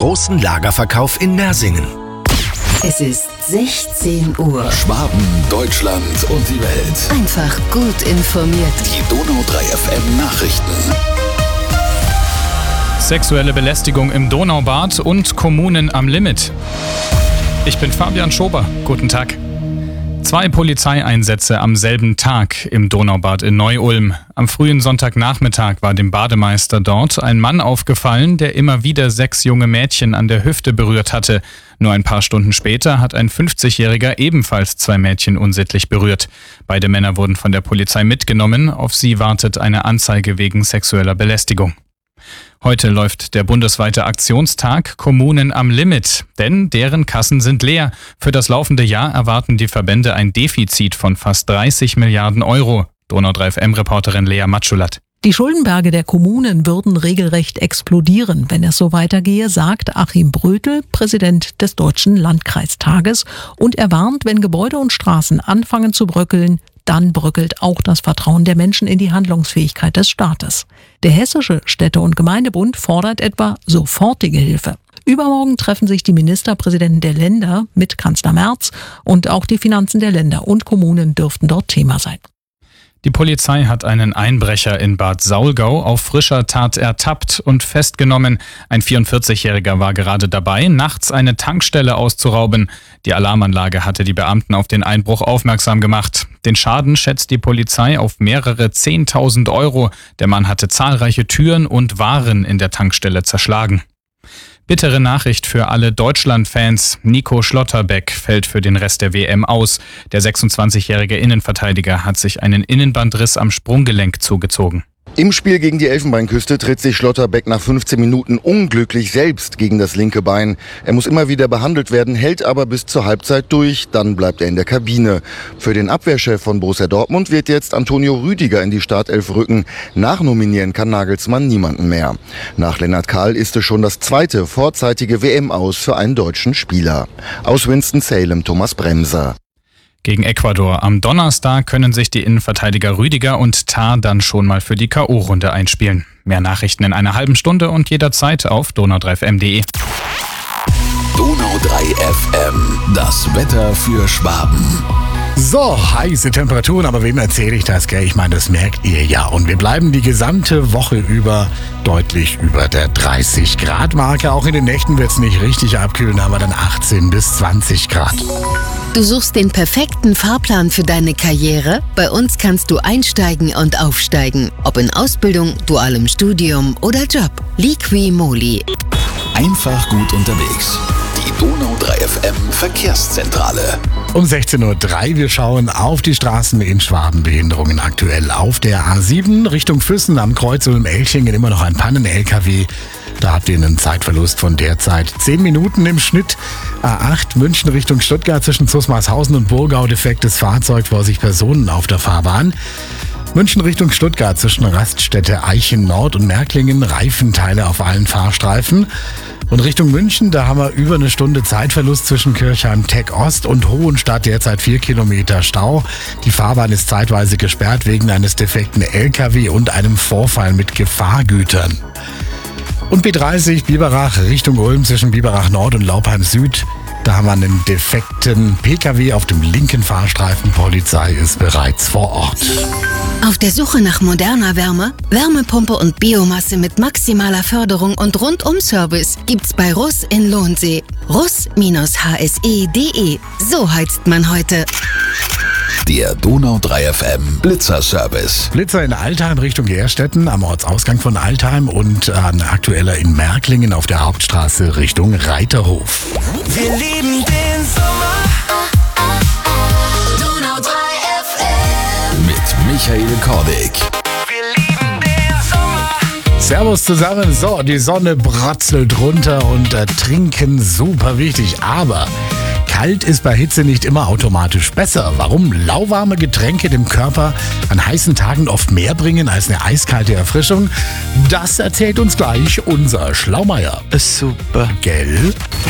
großen Lagerverkauf in Mersingen. Es ist 16 Uhr. Schwaben, Deutschland und die Welt. Einfach gut informiert. Die Donau 3 FM Nachrichten. Sexuelle Belästigung im Donaubad und Kommunen am Limit. Ich bin Fabian Schober. Guten Tag. 2 Polizeieinsätze am selben Tag im Donaubad in Neu-Ulm. Am frühen Sonntagnachmittag war dem Bademeister dort ein Mann aufgefallen, der immer wieder 6 junge Mädchen an der Hüfte berührt hatte. Nur ein paar Stunden später hat ein 50-Jähriger ebenfalls 2 Mädchen unsittlich berührt. Beide Männer wurden von der Polizei mitgenommen. Auf sie wartet eine Anzeige wegen sexueller Belästigung. Heute läuft der bundesweite Aktionstag Kommunen am Limit, denn deren Kassen sind leer. Für das laufende Jahr erwarten die Verbände ein Defizit von fast 30 Milliarden Euro. Donau 3 FM-Reporterin Lea Matschulat. Die Schuldenberge der Kommunen würden regelrecht explodieren, wenn es so weitergehe, sagt Achim Brötel, Präsident des Deutschen Landkreistages. Und er warnt, wenn Gebäude und Straßen anfangen zu bröckeln, dann bröckelt auch das Vertrauen der Menschen in die Handlungsfähigkeit des Staates. Der Hessische Städte- und Gemeindebund fordert etwa sofortige Hilfe. Übermorgen treffen sich die Ministerpräsidenten der Länder mit Kanzler Merz und auch die Finanzen der Länder und Kommunen dürften dort Thema sein. Die Polizei hat einen Einbrecher in Bad Saulgau auf frischer Tat ertappt und festgenommen. Ein 44-Jähriger war gerade dabei, nachts eine Tankstelle auszurauben. Die Alarmanlage hatte die Beamten auf den Einbruch aufmerksam gemacht. Den Schaden schätzt die Polizei auf mehrere 10.000 Euro. Der Mann hatte zahlreiche Türen und Waren in der Tankstelle zerschlagen. Bittere Nachricht für alle Deutschland-Fans. Nico Schlotterbeck fällt für den Rest der WM aus. Der 26-jährige Innenverteidiger hat sich einen Innenbandriss am Sprunggelenk zugezogen. Im Spiel gegen die Elfenbeinküste tritt sich Schlotterbeck nach 15 Minuten unglücklich selbst gegen das linke Bein. Er muss immer wieder behandelt werden, hält aber bis zur Halbzeit durch, dann bleibt er in der Kabine. Für den Abwehrchef von Borussia Dortmund wird jetzt Antonio Rüdiger in die Startelf rücken. Nachnominieren kann Nagelsmann niemanden mehr. Nach Lennart Kahl ist es schon das 2. vorzeitige WM-Aus für einen deutschen Spieler. Aus Winston-Salem Thomas Bremser. Gegen Ecuador am Donnerstag können sich die Innenverteidiger Rüdiger und Tah dann schon mal für die K.O.-Runde einspielen. Mehr Nachrichten in einer halben Stunde und jederzeit auf donau3fm.de. Donau 3 FM, das Wetter für Schwaben. So, heiße Temperaturen, aber wem erzähle ich das, gell? Ich meine, das merkt ihr ja. Und wir bleiben die gesamte Woche über deutlich über der 30-Grad-Marke. Auch in den Nächten wird es nicht richtig abkühlen, aber dann 18 bis 20 Grad. Du suchst den perfekten Fahrplan für deine Karriere? Bei uns kannst du einsteigen und aufsteigen. Ob in Ausbildung, dualem Studium oder Job. Liqui-Moly. Einfach gut unterwegs. Die Donau 3 FM Verkehrszentrale. Um 16.03 Uhr, wir schauen auf die Straßen in Schwaben. Behinderungen aktuell auf der A7 Richtung Füssen am Kreuz Ulm-Elchingen immer noch ein Pannen-LKW. Da habt ihr einen Zeitverlust von derzeit 10 Minuten im Schnitt. A8 München Richtung Stuttgart zwischen Zusmarshausen und Burgau defektes Fahrzeug, vor sich Personen auf der Fahrbahn. München Richtung Stuttgart zwischen Raststätte Eichen Nord und Märklingen Reifenteile auf allen Fahrstreifen. Und Richtung München, da haben wir über eine Stunde Zeitverlust zwischen Kirchheim-Tech Ost und Hohenstadt, derzeit 4 Kilometer Stau. Die Fahrbahn ist zeitweise gesperrt wegen eines defekten LKW und einem Vorfall mit Gefahrgütern. Und B30 Biberach Richtung Ulm zwischen Biberach Nord und Laupheim Süd. Da haben wir einen defekten PKW auf dem linken Fahrstreifen. Polizei ist bereits vor Ort. Auf der Suche nach moderner Wärme, Wärmepumpe und Biomasse mit maximaler Förderung und Rundum-Service gibt's bei Russ in Lohnsee. Russ-hse.de. So heizt man heute. Der Donau 3 FM Blitzer-Service. Blitzer in Altheim Richtung Gerstetten am Ortsausgang von Altheim und ein aktueller in Märklingen auf der Hauptstraße Richtung Reiterhof. Wir lieben den Sommer. Donau 3 FM. Mit Michael Kordig. Wir lieben den Sommer. Servus zusammen. So, die Sonne bratzelt runter und trinken super wichtig, aber kalt ist bei Hitze nicht immer automatisch besser. Warum lauwarme Getränke dem Körper an heißen Tagen oft mehr bringen als eine eiskalte Erfrischung, das erzählt uns gleich unser Schlaumeier. Super. Gell?